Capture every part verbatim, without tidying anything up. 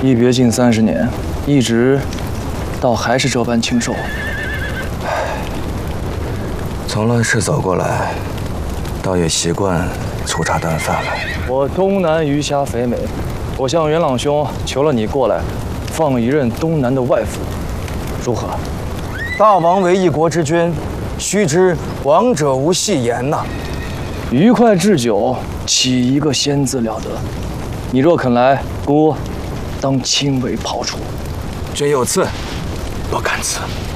一别近三十年，一直倒还是这般清瘦。 从乱世走过来，倒也习惯粗茶淡饭了。 我东南鱼虾肥美，我向元朗兄求了你过来，放一任东南的外父，如何？ 大王为一国之君，须知王者无戏言呐。 愉快置酒，岂一个仙字了得？你若肯来，姑当亲为庖厨。 君有赐，不敢辞。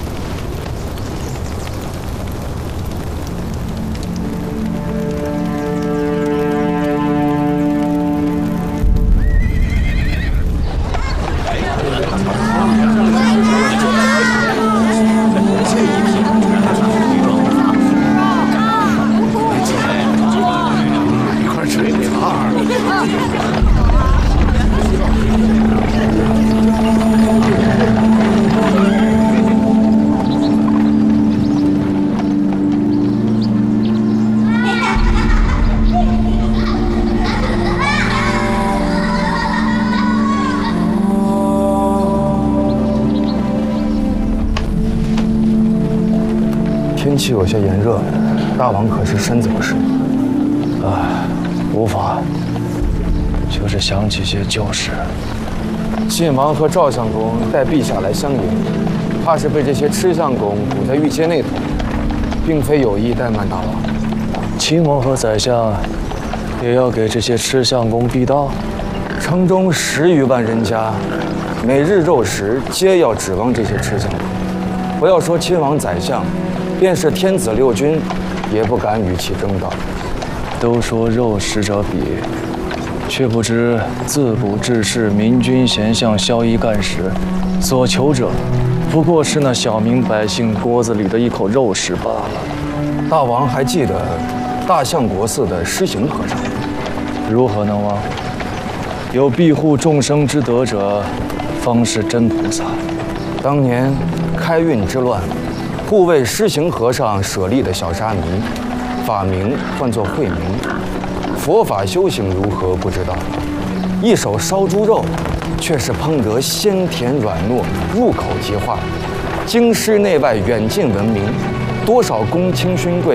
天气有些炎热，大王可是身子不适？ 唉，无法，就是想起些旧事。 晋王和赵相公带陛下来相迎，怕是被这些吃相公堵在御街内头，并非有意怠慢大王。 亲王和宰相也要给这些吃相公避道。 城中十余万人家，每日肉食皆要指望这些吃相公。不要说亲王宰相，便是天子六军，也不敢与其争道。 都说肉食者鄙，却不知自古志士、明君贤相、骁衣干时，所求者不过是那小民百姓锅子里的一口肉食罢了。 大王还记得大相国寺的施行和尚？ 如何能忘？有庇护众生之德者，方是真菩萨。 当年开运之乱，护卫施行和尚舍利的小沙弥，法名唤作慧明。佛法修行如何不知道，一手烧猪肉，却是烹得鲜甜软糯，入口即化，京师内外远近闻名，多少公卿勋贵